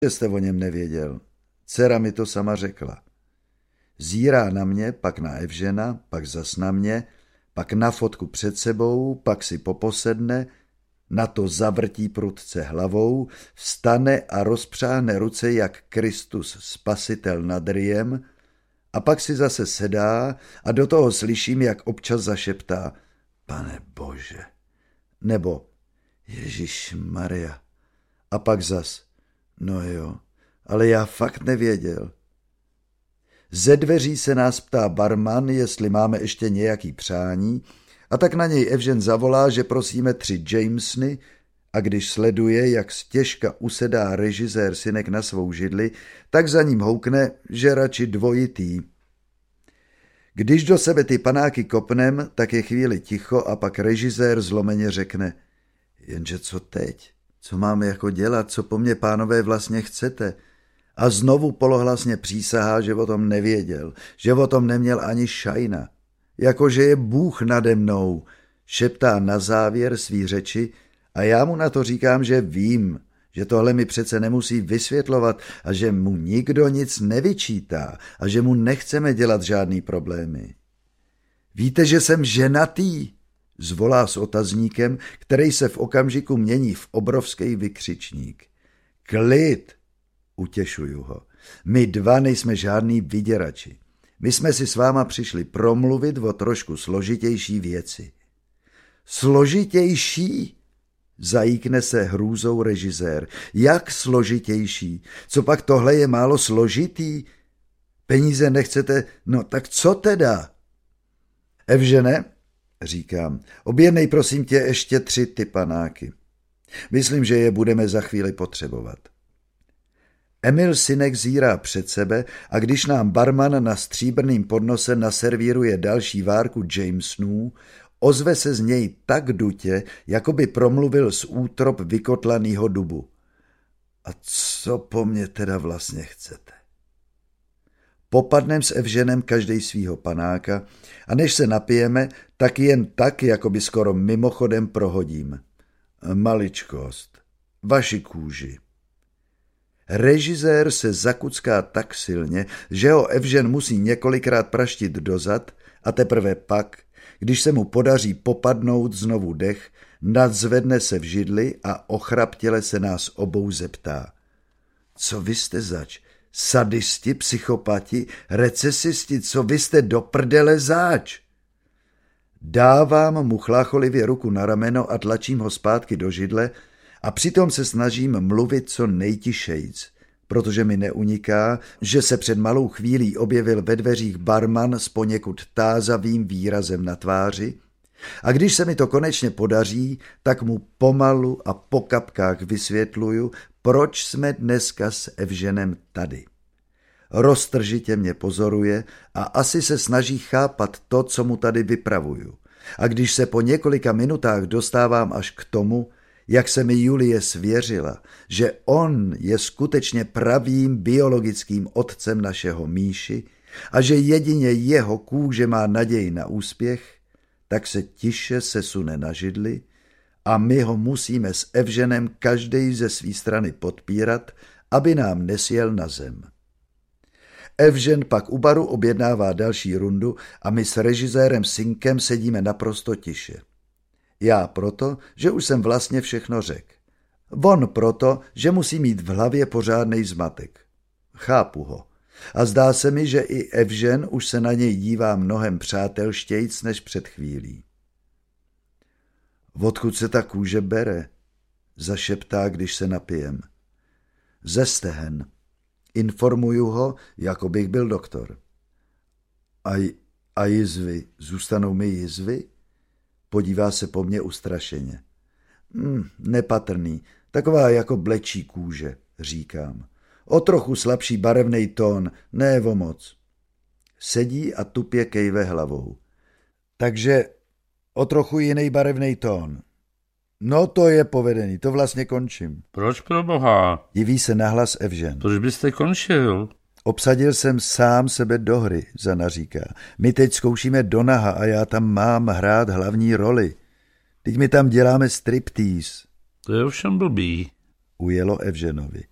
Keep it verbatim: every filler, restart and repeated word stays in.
že jste o něm nevěděl. Dcera mi to sama řekla. Zírá na mě, pak na Evžena, pak zas na mě, pak na fotku před sebou, pak si poposedne, na to zavrtí prudce hlavou, vstane a rozpřáhne ruce jak Kristus spasitel nad Riem a pak si zase sedá a do toho slyším, jak občas zašeptá Pane Bože, nebo Ježišmarja. A pak zas, no jo, ale já fakt nevěděl. Ze dveří se nás ptá barman, jestli máme ještě nějaký přání, a tak na něj Evžen zavolá, že prosíme tři Jamesony, a když sleduje, jak stěžka usedá režisér synek na svou židli, tak za ním houkne, že radši dvojitý. Když do sebe ty panáky kopnem, tak je chvíli ticho a pak režisér zlomeně řekne, jenže co teď? Co máme jako dělat? Co po mně, pánové, vlastně chcete? A znovu polohlasně přísahá, že o tom nevěděl, že o tom neměl ani šajna. Jakože je Bůh nade mnou, šeptá na závěr svý řeči a já mu na to říkám, že vím, že tohle mi přece nemusí vysvětlovat a že mu nikdo nic nevyčítá a že mu nechceme dělat žádný problémy. Víte, že jsem ženatý? Zvolá s otazníkem, který se v okamžiku mění v obrovský vykřičník. Klid, utěšuju ho. My dva nejsme žádný vyděrači. My jsme si s váma přišli promluvit o trošku složitější věci. Složitější? Zajíkne se hrůzou režisér. Jak složitější? Co pak tohle je málo složitý? Peníze nechcete? No tak co teda? Evžene, říkám, objednej prosím tě ještě tři ty panáky. Myslím, že je budeme za chvíli potřebovat. Emil synek zírá před sebe a když nám barman na stříbrným podnose naservíruje další várku Jamesonů, ozve se z něj tak dutě, jako by promluvil z útrop vykotlanýho dubu. A co po mně teda vlastně chcete? Popadnem s Evženem každej svýho panáka a než se napijeme, tak jen tak, jako by skoro mimochodem prohodím. Maličkost, vaši kůži. Režisér se zakucká tak silně, že ho Evžen musí několikrát praštit dozad a teprve pak, když se mu podaří popadnout znovu dech, nadzvedne se v židli a ochraptěle se nás obou zeptá. Co vy jste zač? Sadisti, psychopati, recesisti, co vy jste do prdele zač? Dávám mu chlácholivě ruku na rameno a tlačím ho zpátky do židle a přitom se snažím mluvit co nejtišejc, protože mi neuniká, že se před malou chvílí objevil ve dveřích barman s poněkud tázavým výrazem na tváři a když se mi to konečně podaří, tak mu pomalu a po kapkách vysvětluju, proč jsme dneska s Evženem tady. Roztržitě mě pozoruje a asi se snaží chápat to, co mu tady vypravuju. A když se po několika minutách dostávám až k tomu, jak se mi Julie svěřila, že on je skutečně pravým biologickým otcem našeho Míši a že jedině jeho kůže má naději na úspěch, tak se tiše sesune na židli a my ho musíme s Evženem každej ze své strany podpírat, aby nám nesjel na zem. Evžen pak u baru objednává další rundu a my s režisérem Synkem sedíme naprosto tiše. Já proto, že už jsem vlastně všechno řekl. On proto, že musí mít v hlavě pořádnej zmatek. Chápu ho. A zdá se mi, že i Evžen už se na něj dívá mnohem přátelštějc než před chvílí. Odkud se ta kůže bere? Zašeptá, když se napijem. Ze stehen. Informuju ho, jako bych byl doktor. A, a jizvy, zůstanou mi jizvy? Podívá se po mně ustrašeně. Hm, nepatrný, taková jako blečí kůže, říkám. O trochu slabší barevnej tón, ne o moc. Sedí a tupě kejve hlavou. Takže o trochu jiný barevnej tón. No to je povedený, to vlastně končím. Proč pro boha? Diví se nahlas Evžen. Proč byste končil? Obsadil jsem sám sebe do hry, zanaříká. My teď zkoušíme do naha a já tam mám hrát hlavní roli. Teď my tam děláme striptease. To je ovšem blbý. Ujelo Evženovi.